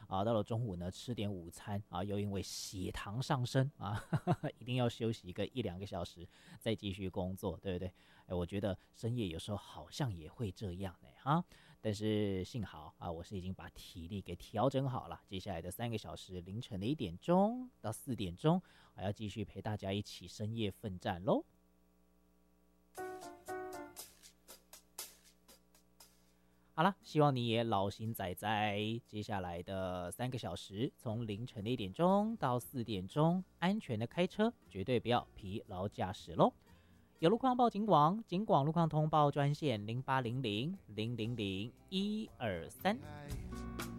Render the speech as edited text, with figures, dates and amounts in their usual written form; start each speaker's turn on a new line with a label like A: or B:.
A: 啊，到了中午呢吃点午餐啊，又因为血糖上升啊，一定要休息一两个小时再继续工作，对不对？我觉得深夜有时候好像也会这样呢哈。但是幸好啊，我是已经把体力给调整好了。接下来的3个小时，凌晨的1点钟到4点钟，我要继续陪大家一起深夜奋战喽。好了，希望你也老心仔仔，接下来的3个小时，从凌晨的1点钟到4点钟，安全的开车，绝对不要疲劳驾驶喽。有路况报警广，警广路况通报专线0800000123。